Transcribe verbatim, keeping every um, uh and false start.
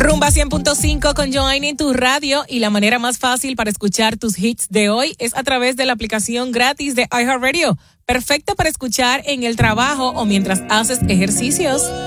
Rumba cien punto cinco con Joanny en tu radio, y la manera más fácil para escuchar tus hits de hoy es a través de la aplicación gratis de iHeartRadio, perfecta para escuchar en el trabajo o mientras haces ejercicios.